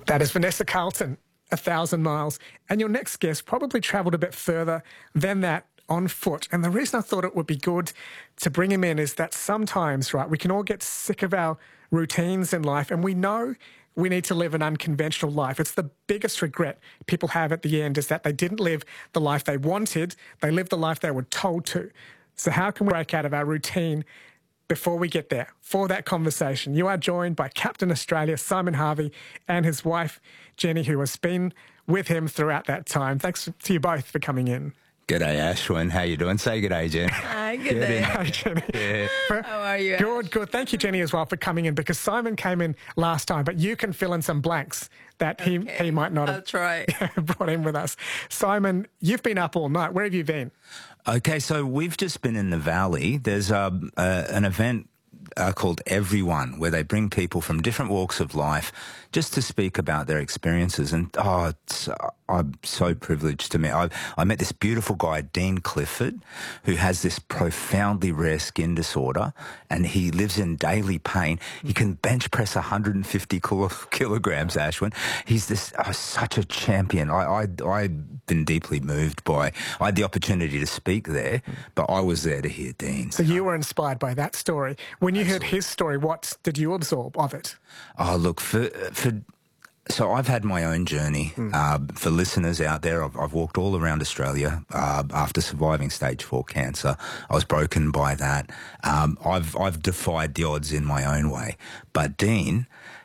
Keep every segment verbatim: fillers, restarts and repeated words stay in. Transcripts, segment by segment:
That is Vanessa Carlton, A Thousand Miles. And your next guest probably travelled a bit further than that on foot. And the reason I thought it would be good to bring him in is that sometimes, right, we can all get sick of our routines in life, and we know we need to live an unconventional life. It's the biggest regret people have at the end, is that they didn't live the life they wanted. They lived the life they were told to. So how can we break out of our routine before we get there? For that conversation, you are joined by Captain Australia Simon Harvey and his wife Jenny, who has been with him throughout that time. Thanks to you both for coming in. G'day, Ashwin. How you doing? Say g'day, Jen. Hi, good day. Hi, Jenny. Yeah. How are you? Good, good. Thank you, Jenny, as well, for coming in, because Simon came in last time, but you can fill in some blanks that he, Okay. he might not I'll have try. brought in with us. Simon, you've been up all night. Where have you been? Okay, so we've just been in the Valley. There's um, uh, an event uh, called Everyone, where they bring people from different walks of life just to speak about their experiences. And oh, it's, I'm so privileged to meet. I, I met this beautiful guy, Dean Clifford, who has this profoundly rare skin disorder, and he lives in daily pain. He can bench press one hundred fifty kilo, kilograms, Ashwin. He's this oh, such a champion. I, I, I've been deeply moved by. I had the opportunity to speak there, but I was there to hear Dean. So you were inspired by that story. When you heard his story, what did you absorb of it? Oh, look, for, for so I've had my own journey. Mm. Uh, for listeners out there, I've, I've walked all around Australia uh, after surviving stage four cancer. I was broken by that. Um, I've I've defied the odds in my own way. But Dean,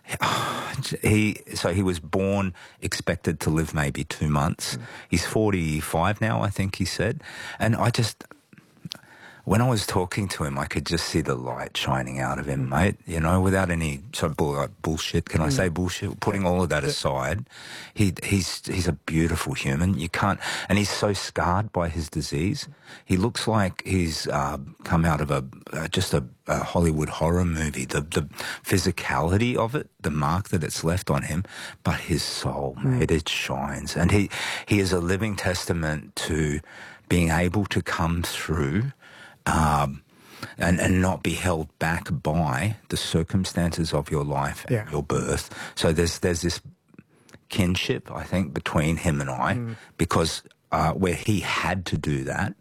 he so he was born expected to live maybe two months. Mm. He's forty-five now, I think he said, and I just. When I was talking to him, I could just see the light shining out of him, mate, you know, without any sort of bull, like bullshit. Can I say bullshit? Putting all of that aside, he, he's he's a beautiful human. You can't, and he's so scarred by his disease. He looks like he's uh, come out of a uh, just a, a Hollywood horror movie. The the physicality of it, the mark that it's left on him, but his soul, mm. mate, it shines. And he, he is a living testament to being able to come through Um, and, and not be held back by the circumstances of your life and yeah. your birth. So there's there's this kinship, I think, between him and I, mm. because uh, where he had to do that,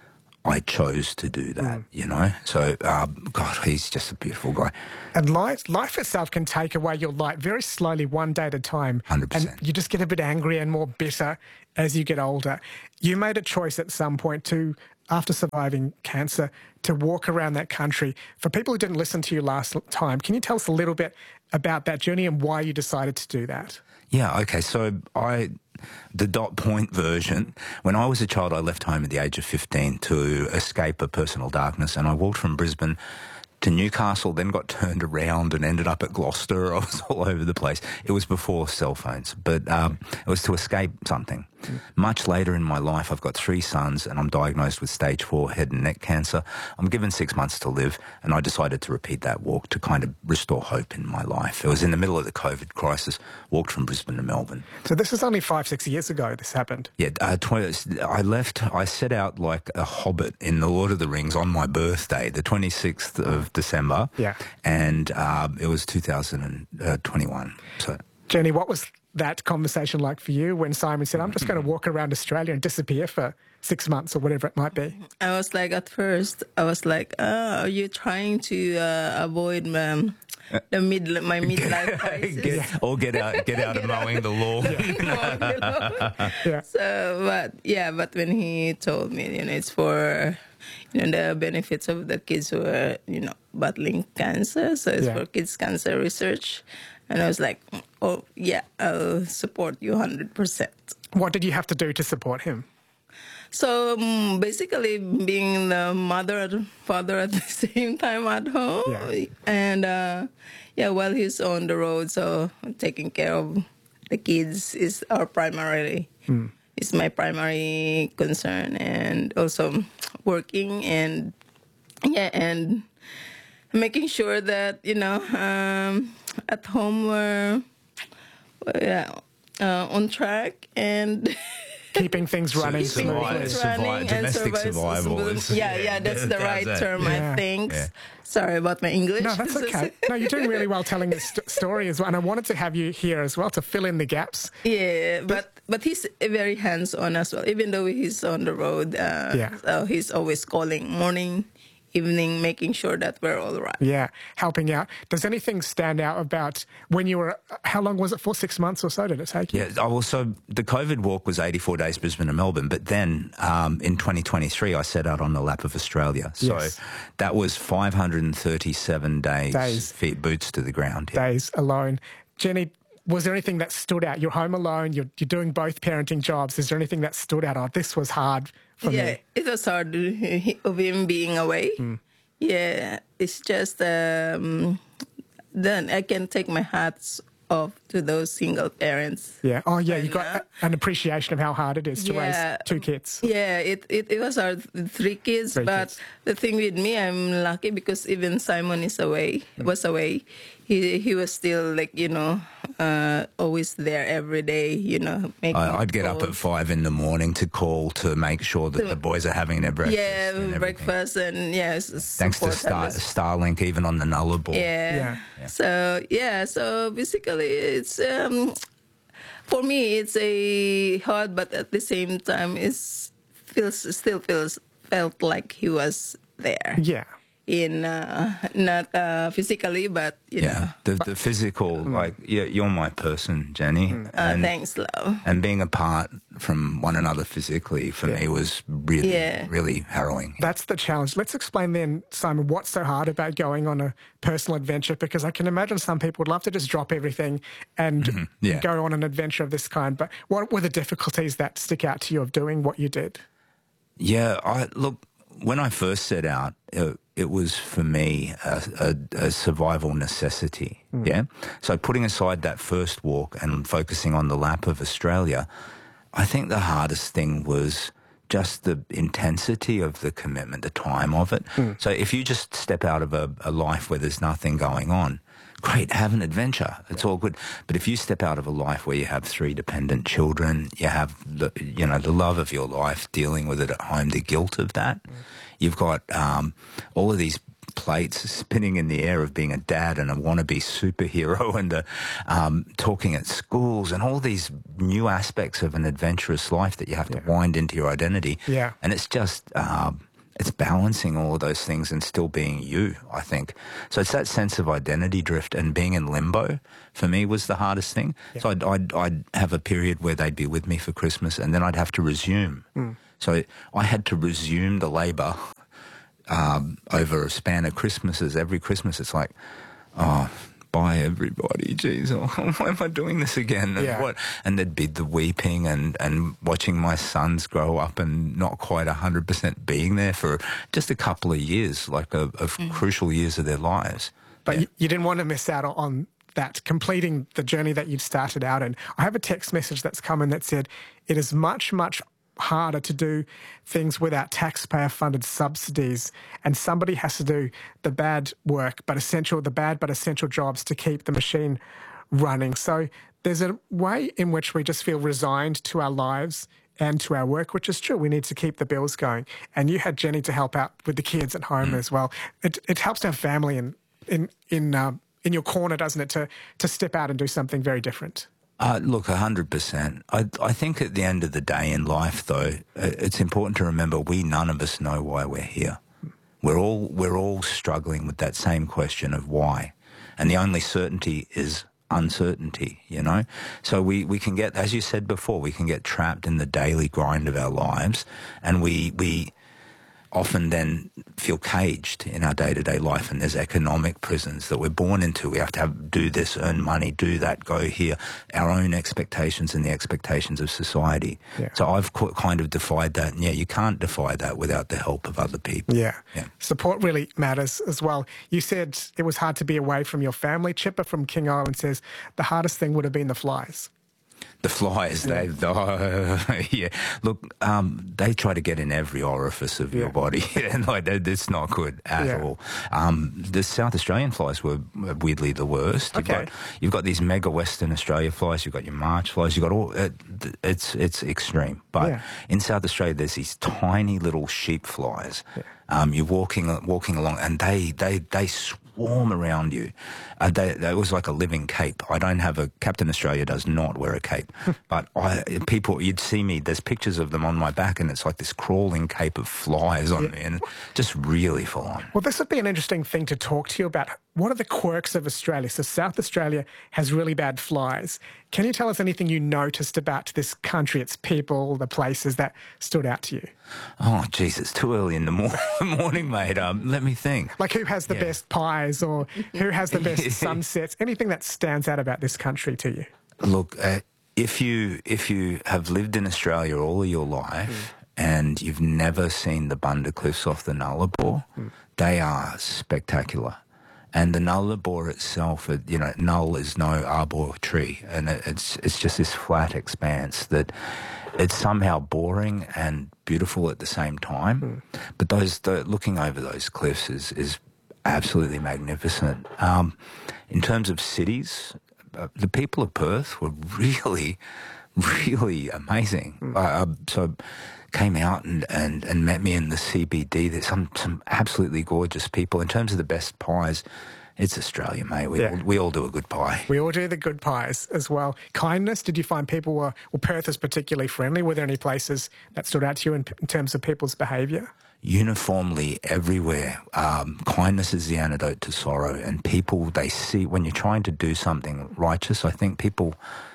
I chose to do that, mm. you know. So, uh, God, he's just a beautiful guy. And life, life itself can take away your light very slowly, one day at a time. one hundred percent. And you just get a bit angry and more bitter as you get older. You made a choice at some point to, after surviving cancer, to walk around that country. For people who didn't listen to you last time, can you tell us a little bit about that journey and why you decided to do that? Yeah, okay, so I... The dot point version, when I was a child, I left home at the age of fifteen to escape a personal darkness, and I walked from Brisbane to Newcastle, then got turned around and ended up at Gloucester. I was all over the place. It was before cell phones, but um, it was to escape something. Mm. Much later in my life, I've got three sons, and I'm diagnosed with stage four head and neck cancer. I'm given six months to live, and I decided to repeat that walk to kind of restore hope in my life. It was in the middle of the COVID crisis, walked from Brisbane to Melbourne. So this is only five, six years ago this happened? Yeah, uh, twenty, I left, I set out like a hobbit in The Lord of the Rings on my birthday, the twenty-sixth of December. Yeah. And uh, it was two thousand twenty-one. So, Jenny, what was that conversation like for you when Simon said, I'm just going to walk around Australia and disappear for six months or whatever it might be? I was like, at first, I was like, oh, are you trying to uh, avoid um, the mid my midlife crisis? get, or get out, get out of mowing the lawn. Yeah. So, but yeah, but when he told me, you know, it's for, you know, the benefits of the kids who are, you know, battling cancer. So it's yeah. for kids cancer research. And I was like, oh, yeah, I'll support you one hundred percent. What did you have to do to support him? So um, basically being the mother and father at the same time at home. Yeah. And, uh, yeah, while he's on the road, so taking care of the kids is our primary, mm. is my primary concern. And also working and, yeah, and making sure that, you know, um, at home we're, we're yeah, uh, on track and keeping things running Keeping smoothly. things Survive- running and domestic survive- survival is- yeah, yeah, that's the that's right it. term, Yeah. I think. Yeah. Sorry about my English. No, that's okay. No, you're doing really well telling this st- story as well. And I wanted to have you here as well to fill in the gaps. Yeah, but but he's very hands-on as well. Even though he's on the road, uh, Yeah. so he's always calling morning, evening, making sure that we're all right. Yeah, helping out. Does anything stand out about when you were, how long was it for? Six months or so did it take you? Yeah, I also the COVID walk was eighty-four days, Brisbane and Melbourne, but then um, in twenty twenty-three I set out on the lap of Australia. So Yes. that was five hundred thirty-seven days, Days. feet boots to the ground. Yeah. Days alone. Jenny, was there anything that stood out? You're home alone, you're, you're doing both parenting jobs. Is there anything that stood out? Oh, this was hard for Yeah, me. it was hard of him being away. Yeah, it's just um, then I can take my hats off to those single parents. Yeah. Oh, yeah, you And, got uh, a- an appreciation of how hard it is to Yeah. raise two kids. Yeah, it, it, it was our th- three kids, Three but kids. the thing with me, I'm lucky because even Simon is away, was away. He he was still like, you know, uh, always there every day, you know. Making I, I'd get up at calls. five in the morning to call to make sure that the boys are having their breakfast. Yeah, and everything. breakfast and yes. Thanks to support Star, others. Starlink, even on the Nullarbor. Yeah. Yeah. So yeah, so basically it's um for me it's a hard, but at the same time it's feels still feels felt like he was there Yeah. in uh, not uh, physically, but you Yeah, know. the the physical, like yeah, you're my person, Jenny, Uh, and thanks, love. and being apart from one another physically for me was really, Yeah. really harrowing. That's the challenge. Let's explain then, Simon, what's so hard about going on a personal adventure? Because I can imagine some people would love to just drop everything and Yeah. go on an adventure of this kind. But what were the difficulties that stick out to you of doing what you did? Yeah, I look when I first set out, it, it was for me a, a, a survival necessity. Yeah, so putting aside that first walk and focusing on the lap of Australia, I think the hardest thing was just the intensity of the commitment, the time of it. So if you just step out of a, a life where there's nothing going on, great, have an adventure. It's all good. But if you step out of a life where you have three dependent children, you have the, you know, the love of your life, dealing with it at home, the guilt of that. You've got um, all of these plates spinning in the air of being a dad and a wannabe superhero and a, um, talking at schools and all these new aspects of an adventurous life that you have to wind into your identity. Yeah. And it's just... Um, it's balancing all of those things and still being you, I think. So it's that sense of identity drift and being in limbo for me was the hardest thing. So I'd, I'd, I'd have a period where they'd be with me for Christmas and then I'd have to resume. So I had to resume the labour um, over a span of Christmases. Every Christmas it's like, oh, bye everybody, jeez, oh, why am I doing this again? And, Yeah. what, and there'd be the weeping and, and watching my sons grow up and not quite one hundred percent being there for just a couple of years, like a, of crucial years of their lives. But Yeah. you, you didn't want to miss out on that, completing the journey that you'd started out in. I have a text message that's come in that said, it is much, much harder to do things without taxpayer-funded subsidies, and somebody has to do the bad work, but essential, the bad but essential jobs to keep the machine running. So there's a way in which we just feel resigned to our lives and to our work, which is true. We need to keep the bills going. And you had Jenny to help out with the kids at home as well. It, it helps to have family in in in uh, in your corner, doesn't it, to to step out and do something very different. Uh, look, one hundred percent. I, I think at the end of the day in life, though, it's important to remember we none of us know why we're here. We're all we're all struggling with that same question of why. And the only certainty is uncertainty, you know? So we, we can get, as you said before, we can get trapped in the daily grind of our lives, and we we often then feel caged in our day-to-day life, and there's economic prisons that we're born into. We have to have, do this, earn money, do that, go here, our own expectations and the expectations of society. Yeah. So I've qu- kind of defied that, and yeah, you can't defy that without the help of other people. Yeah. Yeah. Support really matters as well. You said it was hard to be away from your family. Chipper from King Island says the hardest thing would have been the flies. The flies, they, oh, yeah. Look, um, they try to get in every orifice of Yeah. your body, and like that, it's not good at Yeah. all. Um, the South Australian flies were weirdly the worst. You've Okay. got you've got these mega Western Australia flies. You've got your March flies. You've got all. It, it's it's extreme. But Yeah. in South Australia, there's these tiny little sheep flies. Um, you're walking walking along, and they they they swarm around you. Uh, they, they, it was like a living cape. I don't have a Captain Australia does not wear a cape, but I people you'd see me. There's pictures of them on my back, and it's like this crawling cape of flies on Yeah. me, and just really full on. Well, this would be an interesting thing to talk to you about. What are the quirks of Australia? So South Australia has really bad flies. Can you tell us anything you noticed about this country, its people, the places that stood out to you? Oh, geez, it's too early in the mor- morning, mate. Um, let me think. Like who has the Yeah. best pies or who has the best sunsets? Anything that stands out about this country to you? Look, uh, if you if you have lived in Australia all of your life and you've never seen the Bunda Cliffs off the Nullarbor, they are spectacular. And the Nullarbor itself, it, you know, null is no arbor tree, and it, it's it's just this flat expanse that it's somehow boring and beautiful at the same time. But those the, looking over those cliffs is is absolutely magnificent. Um, in terms of cities, uh, the people of Perth were really, really amazing. Mm. Uh, so came out and, and, and met me in the C B D. There's some, some absolutely gorgeous people. In terms of the best pies, it's Australia, mate. We, Yeah. all, we all do a good pie. We all do the good pies as well. Kindness, did you find people were, well, Perth is particularly friendly? Were there any places that stood out to you in, in terms of people's behaviour? Uniformly everywhere. Um, kindness is the antidote to sorrow, and people, they see, when you're trying to do something righteous, I think people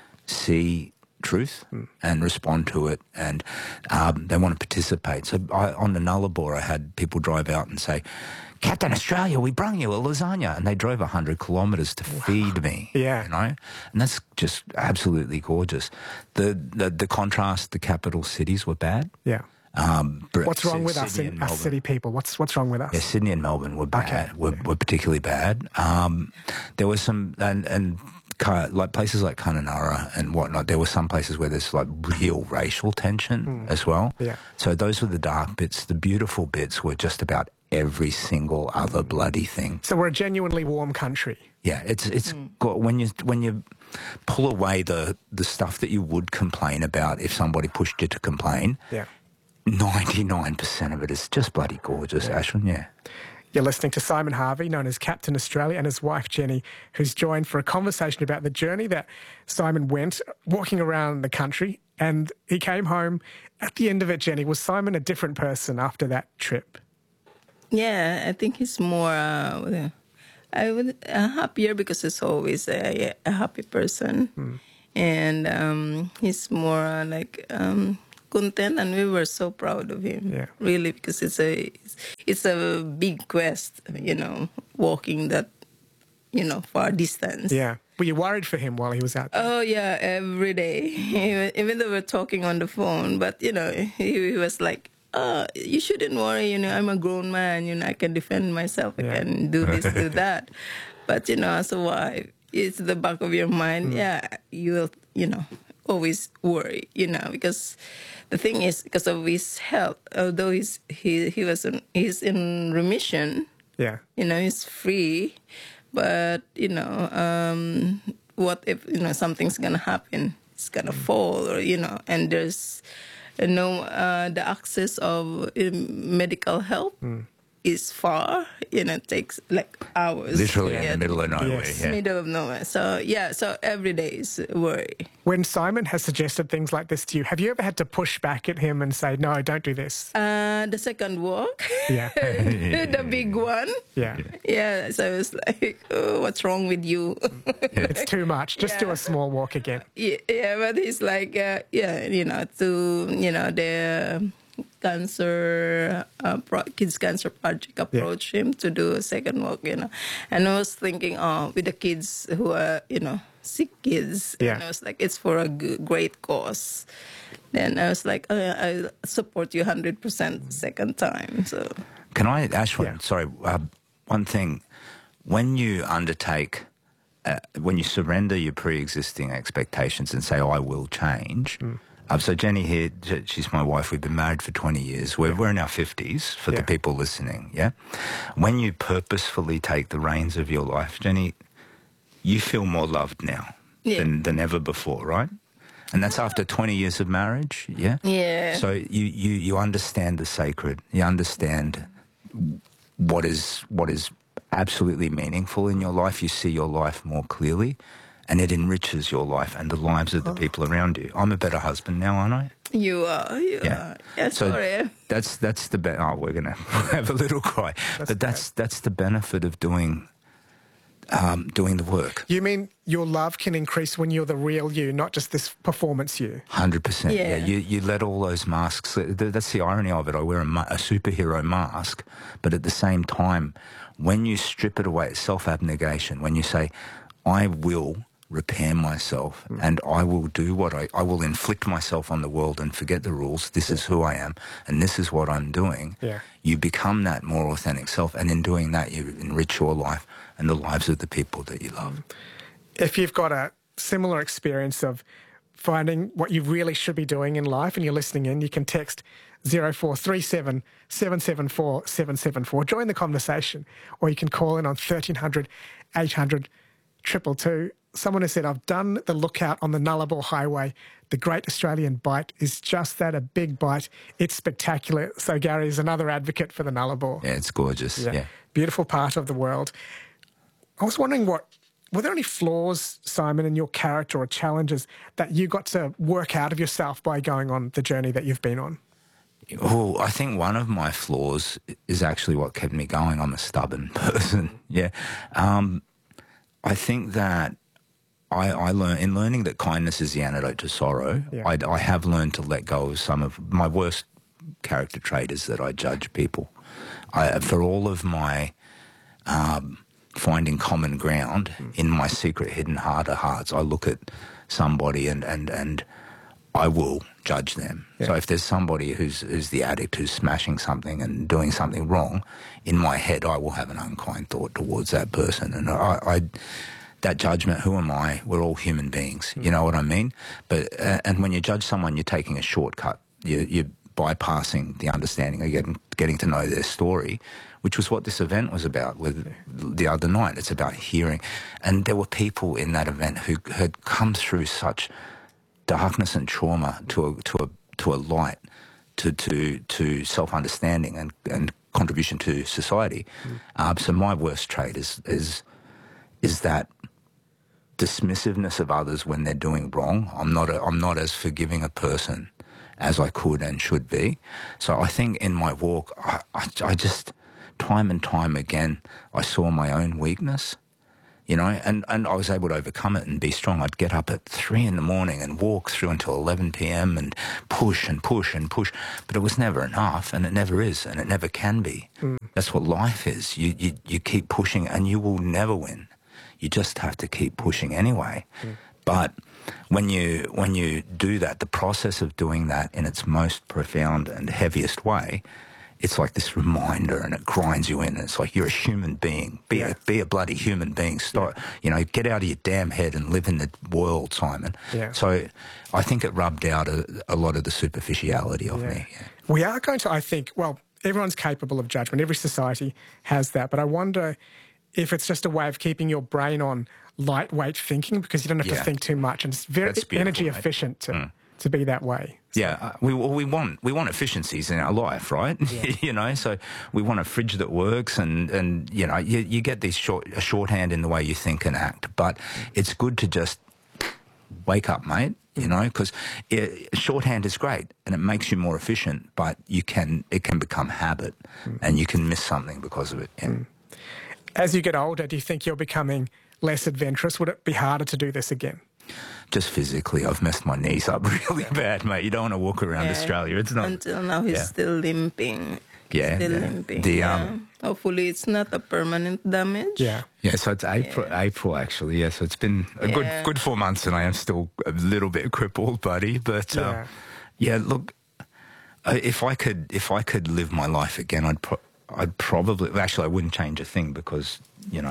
see truth and respond to it, and um, they want to participate. So I, on the Nullarbor, I had people drive out and say, Captain Australia, we brung you a lasagna, and they drove one hundred kilometres to feed me. Yeah. You know, and that's just absolutely gorgeous. The, the, the contrast, the capital cities were bad. Yeah. Um, Br- What's wrong with us, Sydney in, and us Melbourne. city people? What's what's wrong with us? Yeah, Sydney and Melbourne were bad. Okay. Were, were particularly bad. Um, there was some, and, and Ka- like places like Kununurra and whatnot. There were some places where there's like real racial tension as well. Yeah. So those were the dark bits. The beautiful bits were just about every single other bloody thing. So we're a genuinely warm country. Yeah, it's it's got, when you when you pull away the the stuff that you would complain about if somebody pushed you to complain. Yeah. ninety-nine percent of it is just bloody gorgeous, Ashwin, yeah. You're listening to Simon Harvey, known as Captain Australia, and his wife Jenny, who's joined for a conversation about the journey that Simon went walking around the country. And he came home at the end of it, Jenny. Was Simon a different person after that trip? Yeah, I think he's more, uh, I would, uh, happier because he's always a, a happy person. Mm. And um, he's more uh, like um, content, and we were so proud of him. Yeah. Really, because it's a, it's, it's a big quest, you know, walking that, you know, far distance. Yeah. Were you worried for him while he was out there? Oh yeah, every day. Even, even though we're talking on the phone, but you know, he, he was like, "Oh, you shouldn't worry. You know, I'm a grown man. You know, I can defend myself. I Yeah. can do this, do that." But you know, as a wife, it's the back of your mind. Yeah, you will. You know, always worry. You know, because the thing is, because of his health, although he's he he was in, he's in remission. Yeah. You know, he's free. But, you know, um, what if, you know, something's going to happen? It's going to fall, or, you know, and there's, you know, uh, the access of uh, medical help is far, you know, it takes like hours. Literally to in the get- middle of nowhere, Yes. yeah. Middle of nowhere. So, yeah, so every day is worry. When Simon has suggested things like this to you, have you ever had to push back at him and say, no, don't do this? Uh, the second walk, Yeah. the big one. Yeah. Yeah, so it's like, oh, what's wrong with you? It's too much. Just do Yeah. a small walk again. Yeah, yeah, but he's like, uh, yeah, you know, to, you know, the cancer, uh, pro- kids cancer project approached him to do a second walk, you know. And I was thinking, oh, with the kids who are, you know, sick kids, Yeah. and I was like, it's for a g- great cause. Then I was like, oh, yeah, I support you one hundred percent second time, so. Can I, Ashwin, Yeah. sorry, uh, one thing. When you undertake uh, when you surrender your pre-existing expectations and say, I will change. Mm. Um, so Jenny here, she's my wife. We've been married for twenty years. We're, we're in our fifties for yeah. the people listening, yeah? When you purposefully take the reins of your life, Jenny, you feel more loved now yeah. than, than ever before, right? And that's after twenty years of marriage, yeah? Yeah. So you, you, you understand the sacred. You understand what is what is absolutely meaningful in your life. You see your life more clearly. And it enriches your life and the lives of the people around you. I'm a better husband now, aren't I? You are. You yeah. are. Yeah, so sorry. That's that's the be- oh, we're gonna have a little cry, that's but that's great. that's the benefit of doing um, doing the work. You mean your love can increase when you're the real you, not just this performance you? Hundred percent. Yeah. You you let all those masks. That's the irony of it. I wear a, a superhero mask, but at the same time, when you strip it away, it's self-abnegation. When you say, I will repair myself mm. and I will do what I, I will inflict myself on the world and forget the rules. This yeah. is who I am and this is what I'm doing. Yeah. You become that more authentic self, and in doing that you enrich your life and the lives of the people that you love. If you've got a similar experience of finding what you really should be doing in life and you're listening in, you can text zero four three seven, seven seven four, seven seven four. Join the conversation, or you can call in on thirteen hundred, eight hundred, triple two. Someone has said, I've done the lookout on the Nullarbor Highway. The Great Australian Bight is just that, a big bite. It's spectacular. So Gary is another advocate for the Nullarbor. Yeah, it's gorgeous. Yeah. yeah. Beautiful part of the world. I was wondering, what were there any flaws, Simon, in your character or challenges that you got to work out of yourself by going on the journey that you've been on? Oh, I think one of my flaws is actually what kept me going. I'm a stubborn person. Yeah. Um, I think that I, I learn in learning that kindness is the antidote to sorrow. Yeah. I, I have learned to let go of some of my worst character trait is that I judge people. I, for all of my um, finding common ground mm. in my secret hidden heart of hearts, I look at somebody and and and I will judge them. Yeah. So if there's somebody who's who's the addict who's smashing something and doing something wrong, in my head I will have an unkind thought towards that person, and I. I that judgment, who am I? We're all human beings. Mm. You know what I mean? But uh, and when you judge someone, you're taking a shortcut. You, you're bypassing the understanding of getting, getting to know their story, which was what this event was about with the other night. It's about hearing. And there were people in that event who had come through such darkness and trauma to a, to a, to a light, to, to, to self-understanding and, and contribution to society. Mm. Uh, so my worst trait is, is, is that dismissiveness of others when they're doing wrong. I'm not a, I'm not as forgiving a person as I could and should be. So I think in my walk, I, I, I just, time and time again, I saw my own weakness, you know, and, and I was able to overcome it and be strong. I'd get up at three in the morning and walk through until eleven p.m. and push and push and push, but it was never enough, and it never is, and it never can be. Mm. That's what life is. You, you, you keep pushing and you will never win. You just have to keep pushing anyway. Mm. But when you when you do that, the process of doing that in its most profound and heaviest way, it's like this reminder, and it grinds you in. And it's like, you're a human being. Be yeah. a be a bloody human being. Start, yeah. you know, get out of your damn head and live in the world, Simon. Yeah. So I think it rubbed out a, a lot of the superficiality of yeah. me. Yeah. We are going to, I think, well, everyone's capable of judgment. Every society has that. But I wonder if it's just a way of keeping your brain on lightweight thinking, because you don't have yeah. to think too much, and it's very energy mate. efficient to, mm. to be that way. So. Yeah, uh, we we want we want efficiencies in our life, right? Yeah. you know, so we want a fridge that works, and, and you know, you, you get this short a shorthand in the way you think and act. But it's good to just wake up, mate. You know, because shorthand is great and it makes you more efficient, but you can it can become habit, mm. and you can miss something because of it. Yeah. Mm. As you get older, do you think you're becoming less adventurous? Would it be harder to do this again? Just physically, I've messed my knees up really bad, mate. You don't want to walk around yeah. Australia. It's not. Until now, he's yeah. still limping. Yeah, still yeah. limping. The, yeah. um, Hopefully, it's not a permanent damage. Yeah, yeah. So it's April, yeah. April actually. Yeah, so it's been a yeah. good, good four months, and I am still a little bit crippled, buddy. But yeah, um, yeah look, if I could, if I could live my life again, I'd, pro- I'd probably. Actually, I wouldn't change a thing, because you know,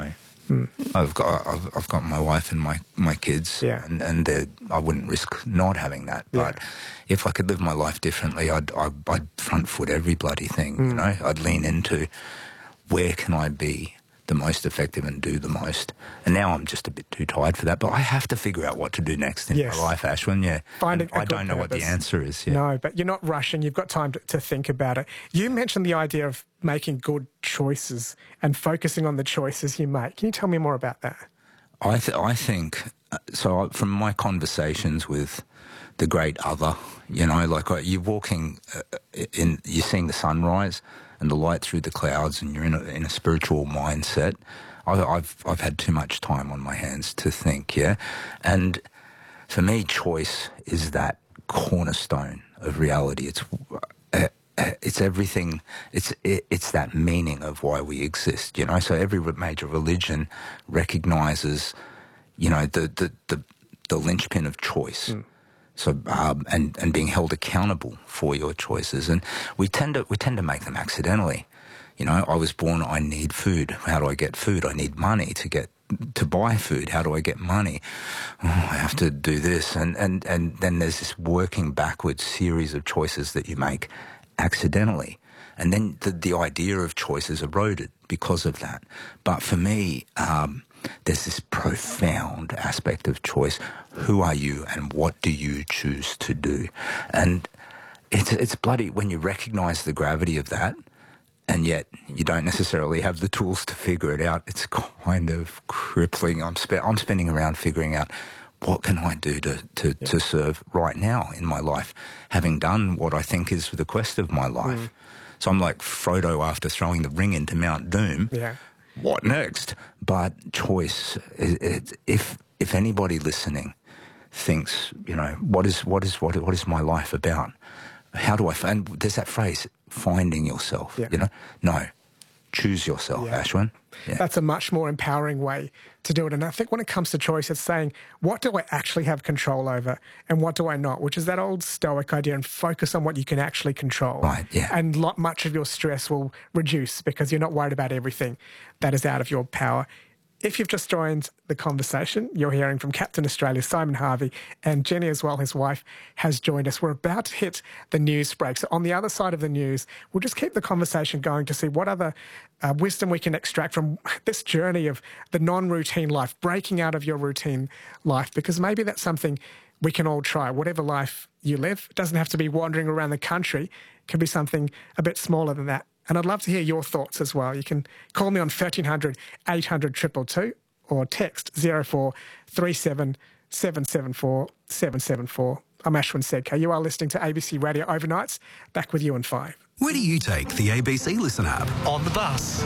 Mm. I've got I've, I've got my wife and my, my kids, yeah. and, and I wouldn't risk not having that. But yeah. if I could live my life differently, I'd, I'd, I'd front foot every bloody thing, mm. you know. I'd lean into where can I be the most effective and do the most. And now I'm just a bit too tired for that, but I have to figure out what to do next in yes. my life, Ashwin, yeah. Find a, a I don't know purpose. what the answer is. Yeah. No, but you're not rushing. You've got time to, to think about it. You mentioned the idea of making good choices and focusing on the choices you make. Can you tell me more about that? I, th- I think, uh, so from my conversations with the great other, you know, like uh, you're walking, uh, in, you're seeing the sunrise and the light through the clouds, and you're in a, in a spiritual mindset. I, I've I've had too much time on my hands to think, yeah? And for me, choice is that cornerstone of reality. It's uh, it's everything. It's it, it's that meaning of why we exist, you know? So every major religion recognises, you know, the, the, the, the linchpin of choice. Mm. So um, and and being held accountable for your choices, and we tend to we tend to make them accidentally. You know, I was born. I need food. How do I get food? I need money to get to buy food. How do I get money? Oh, I have to do this, and and and then there's this working backwards series of choices that you make accidentally, and then the the idea of choice is eroded because of that. But for me, um, there's this profound aspect of choice. Who are you and what do you choose to do? And it's it's bloody when you recognise the gravity of that, and yet you don't necessarily have the tools to figure it out. It's kind of crippling. I'm, spe- I'm spending around figuring out what can I do to, to, yeah. to serve right now in my life, having done what I think is the quest of my life. Mm. So I'm like Frodo after throwing the ring into Mount Doom. Yeah. What next? But choice, it, it, if if anybody listening thinks, you know, what is what is what what is my life about? How do I find? There's that phrase, finding yourself. Yeah. You know, no, choose yourself, yeah. Ashwin. Yeah. That's a much more empowering way to do it. And I think when it comes to choice, it's saying, what do I actually have control over and what do I not? Which is that old Stoic idea, and focus on what you can actually control. Right, yeah. And lot, much of your stress will reduce because you're not worried about everything that is out of your power. If you've just joined the conversation, you're hearing from Captain Australia, Simon Harvey, and Jenny as well, his wife, has joined us. We're about to hit the news break. So on the other side of the news, we'll just keep the conversation going to see what other uh, wisdom we can extract from this journey of the non-routine life, breaking out of your routine life, because maybe that's something we can all try. Whatever life you live, it doesn't have to be wandering around the country. It can be something a bit smaller than that. And I'd love to hear your thoughts as well. You can call me on thirteen hundred, eight hundred, two two two or text zero four three seven, seven seven four, seven seven four. I'm Ashwin Sedkar. You are listening to A B C Radio Overnights. Back with you in five. Where do you take the A B C Listen app? On the bus.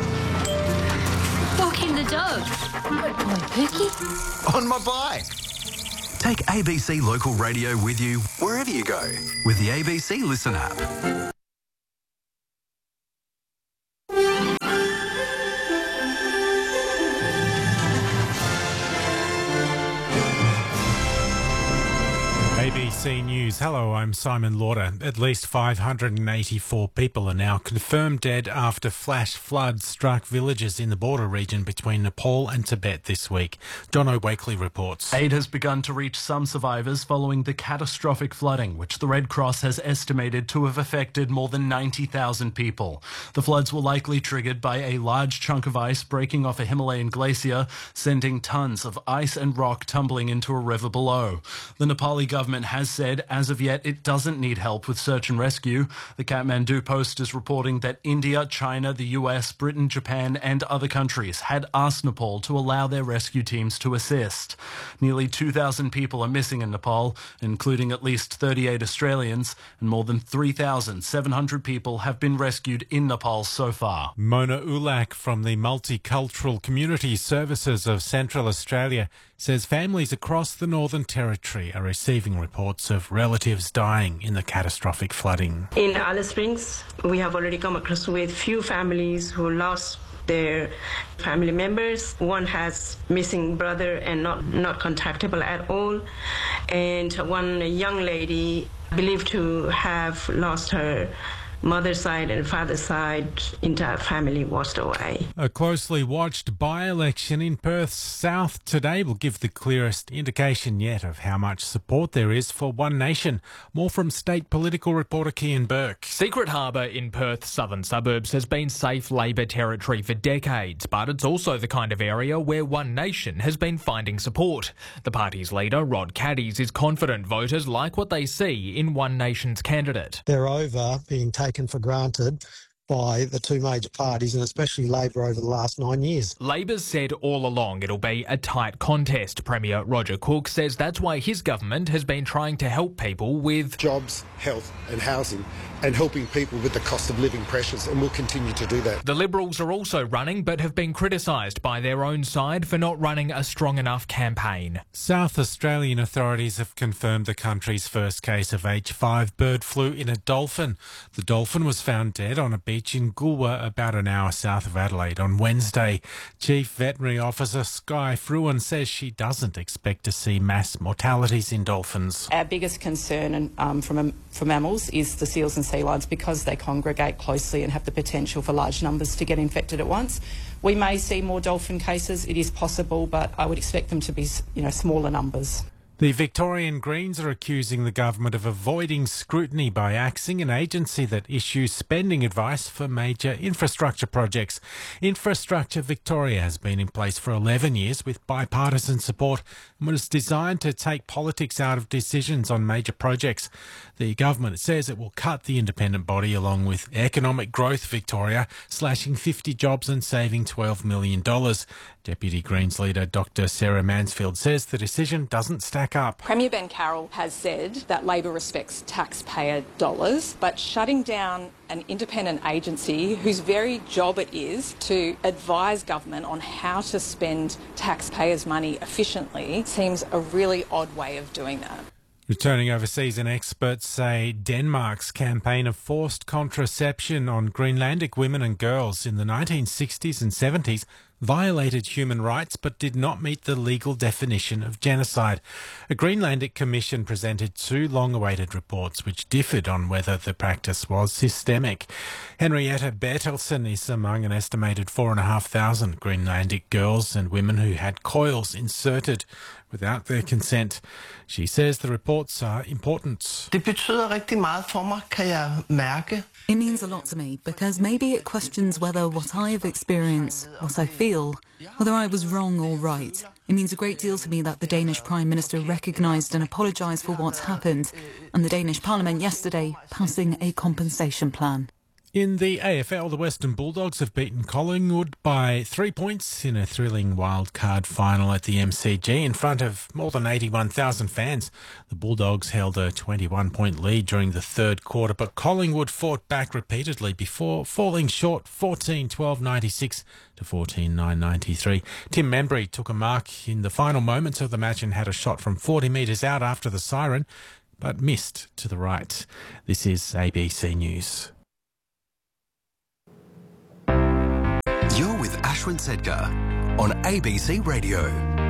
Walking the dog. Good boy, Pookie. On my bike. Take A B C Local Radio with you wherever you go with the A B C Listen app. A B C News. Hello, I'm Simon Lauder. At least five hundred eighty-four people are now confirmed dead after flash floods struck villages in the border region between Nepal and Tibet this week. Jono Wakely reports. Aid has begun to reach some survivors following the catastrophic flooding, which the Red Cross has estimated to have affected more than ninety thousand people. The floods were likely triggered by a large chunk of ice breaking off a Himalayan glacier, sending tons of ice and rock tumbling into a river below. The Nepali government has said as of yet it doesn't need help with search and rescue. The Kathmandu Post is reporting that India, China, the U S, Britain, Japan and other countries had asked Nepal to allow their rescue teams to assist. Nearly two thousand people are missing in Nepal, including at least thirty-eight Australians, and more than three thousand seven hundred people have been rescued in Nepal so far. Mona Ulak from the Multicultural Community Services of Central Australia says families across the Northern Territory are receiving reports of relatives dying in the catastrophic flooding. In Alice Springs, we have already come across with few families who lost their family members. One has missing brother and not, not contactable at all. And one young lady believed to have lost her mother's side and father's side, entire family washed away. A closely watched by-election in Perth's south today will give the clearest indication yet of how much support there is for One Nation. More from state political reporter Kian Burke. Secret Harbour in Perth's southern suburbs has been safe Labor territory for decades, but it's also the kind of area where One Nation has been finding support. The party's leader, Rod Caddies, is confident voters like what they see in One Nation's candidate. They're over being taken for granted by the two major parties, and especially Labor over the last nine years. Labor's said all along it'll be a tight contest. Premier Roger Cook says that's why his government has been trying to help people with jobs, health and housing, and helping people with the cost of living pressures, and we'll continue to do that. The Liberals are also running, but have been criticised by their own side for not running a strong enough campaign. South Australian authorities have confirmed the country's first case of H five bird flu in a dolphin. The dolphin was found dead on a beach in Goolwa, about an hour south of Adelaide, on Wednesday. Chief Veterinary Officer Skye Fruin says she doesn't expect to see mass mortalities in dolphins. Our biggest concern um, from, for mammals is the seals and sea lions, because they congregate closely and have the potential for large numbers to get infected at once. We may see more dolphin cases, it is possible, but I would expect them to be, you know, smaller numbers. The Victorian Greens are accusing the government of avoiding scrutiny by axing an agency that issues spending advice for major infrastructure projects. Infrastructure Victoria has been in place for eleven years with bipartisan support and was designed to take politics out of decisions on major projects. The government says it will cut the independent body along with Economic Growth Victoria, slashing fifty jobs and saving twelve million dollars. Deputy Greens leader Doctor Sarah Mansfield says the decision doesn't stack up. Premier Ben Carroll has said that Labor respects taxpayer dollars, but shutting down an independent agency whose very job it is to advise government on how to spend taxpayers' money efficiently seems a really odd way of doing that. Returning overseas, and experts say Denmark's campaign of forced contraception on Greenlandic women and girls in the nineteen sixties and seventies violated human rights but did not meet the legal definition of genocide. A Greenlandic commission presented two long-awaited reports which differed on whether the practice was systemic. Henrietta Bertelsen is among an estimated four and a half thousand Greenlandic girls and women who had coils inserted without their consent. She says the reports are important. Det betyder rigtig meget for mig, kan jeg mærke. It means a lot to me because maybe it questions whether what I have experienced, what I feel, whether I was wrong or right. It means a great deal to me that the Danish Prime Minister recognised and apologised for what's happened, and the Danish Parliament yesterday passing a compensation plan. In the A F L, the Western Bulldogs have beaten Collingwood by three points in a thrilling wildcard final at the M C G in front of more than eighty-one thousand fans. The Bulldogs held a twenty-one point lead during the third quarter, but Collingwood fought back repeatedly before falling short fourteen twelve ninety-six to fourteen nine ninety-three. Tim Membry took a mark in the final moments of the match and had a shot from forty metres out after the siren, but missed to the right. This is A B C News. You're with Ashwin Sedkar on A B C Radio.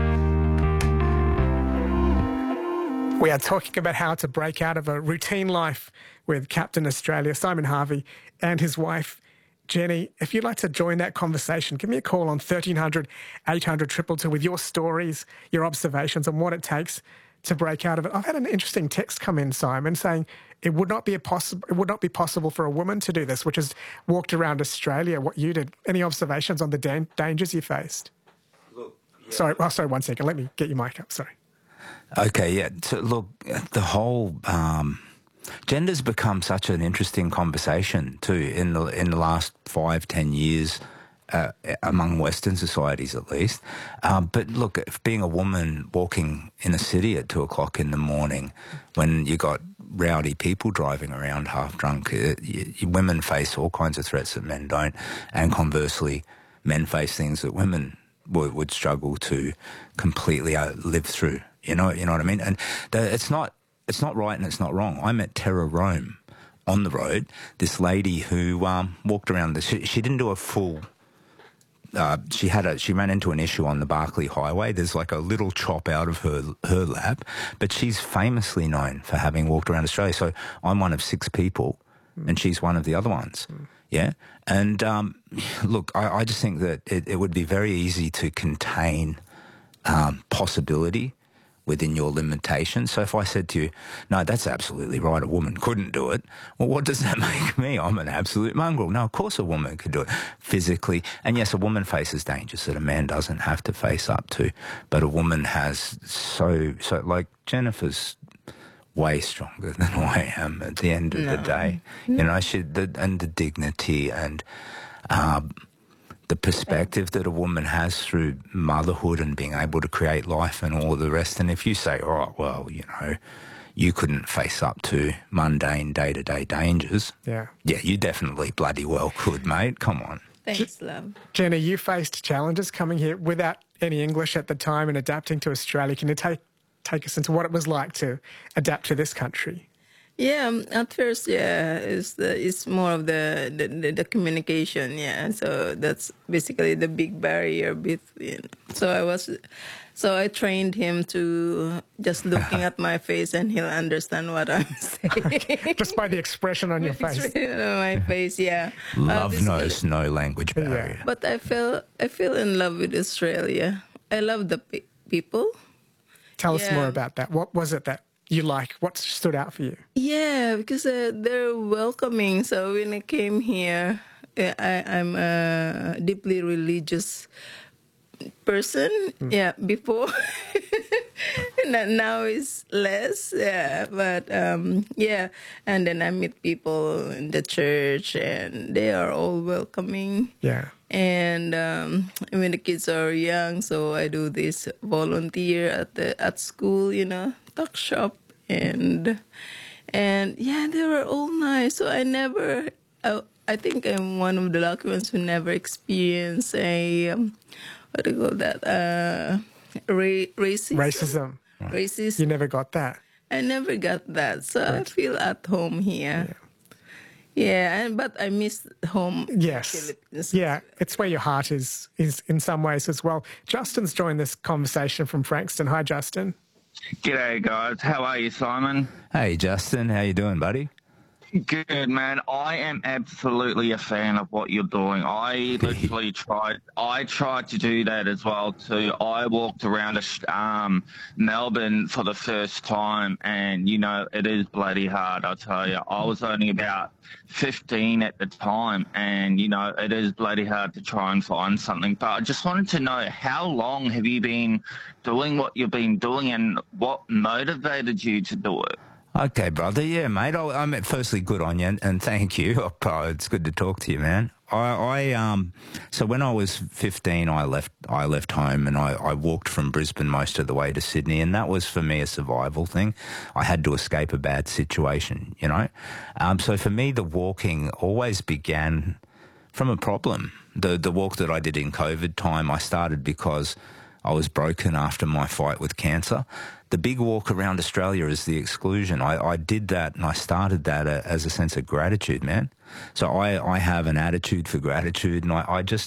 We are talking about how to break out of a routine life with Captain Australia, Simon Harvey, and his wife, Jenny. If you'd like to join that conversation, give me a call on thirteen hundred, eight hundred, two two two with your stories, your observations on what it takes to break out of it. I've had an interesting text come in, Simon, saying it would not be a possible it would not be possible for a woman to do this, which has walked around Australia, what you did. Any observations on the dan- dangers you faced? Look, yeah. Sorry, oh, sorry, one second. Let me get your mic up. Sorry. Okay, yeah. So look, the whole um, gender's become such an interesting conversation too in the in the last five, ten years. Uh, among Western societies, at least. Um, but look, if being a woman walking in a city at two o'clock in the morning, when you got rowdy people driving around half drunk, uh, you, you, women face all kinds of threats that men don't, and conversely, men face things that women would, would struggle to completely uh, live through. You know, you know what I mean. And the, it's not, it's not right and it's not wrong. I met Terra Rome on the road. This lady who um, walked around. The, she, she didn't do a full. Uh, she had a she ran into an issue on the Barkly Highway. There's like a little chop out of her her lap, but she's famously known for having walked around Australia. So I'm one of six people and she's one of the other ones. Yeah. And um, look, I, I just think that it, it would be very easy to contain um, possibility within your limitations. So if I said to you, no, that's absolutely right, a woman couldn't do it, well, what does that make me? I'm an absolute mongrel. No, of course a woman could do it physically. And yes, a woman faces dangers that a man doesn't have to face up to, but a woman has so, so like Jennifer's way stronger than I am at the end of No. the day. You know, she, the, and the dignity and um, the perspective that a woman has through motherhood and being able to create life and all the rest. And if you say, oh, well, you know, you couldn't face up to mundane day-to-day dangers. Yeah. Yeah, you definitely bloody well could, mate. Come on. Thanks, love. Jenny, you faced challenges coming here without any English at the time and adapting to Australia. Can you take take us into what it was like to adapt to this country? Yeah, um, at first, yeah, it's the it's more of the, the the the communication, yeah. So that's basically the big barrier between. So I was, so I trained him to just looking at my face, and he'll understand what I'm saying. Just by the expression on your face. Expression on my face, yeah. Uh, Love this- knows no language barrier. But I feel I feel in love with Australia. I love the pe- people. Tell us Yeah. more about that. What was it that you like? What stood out for you? Yeah, because uh, they're welcoming. So when I came here, uh, I, I'm a deeply religious person. Hmm. Yeah, before. And now it's less. Yeah, but um, yeah. And then I meet people in the church, and they are all welcoming. Yeah. And um, when the kids are young, so I do this volunteer at the at school, you know, tuck shop, and and yeah, they were all nice. So I never, I, I think I'm one of the lucky ones who never experienced a um, what do you call that? Uh, ra- racism. Racism. Racism. You never got that. I never got that, so I feel at home here. Yeah, yeah and, but I miss home. Yes. Philippines. Yeah, it's where your heart is, is in some ways as well. Justin's joined this conversation from Frankston. Hi, Justin. G'day, guys. How are you, Simon? Hey, Justin. How you doing, buddy? Good, man. I am absolutely a fan of what you're doing. I literally tried. I tried to do that as well too. I walked around um, Melbourne for the first time, and you know it is bloody hard. I tell you, I was only about fifteen at the time, and you know it is bloody hard to try and find something. But I just wanted to know, how long have you been doing what you've been doing, and what motivated you to do it? Okay, brother. Yeah, mate. I, I mean, firstly, good on you, and, and thank you. Oh, it's good to talk to you, man. I, I um, so when I was fifteen, I left. I left home, and I, I walked from Brisbane most of the way to Sydney, and that was for me a survival thing. I had to escape a bad situation, you know. Um, so for me, the walking always began from a problem. The the walk that I did in COVID time, I started because I was broken after my fight with cancer. The big walk around Australia is the exclusion. I, I did that, and I started that uh, as a sense of gratitude, man. So I, I have an attitude for gratitude, and I, I just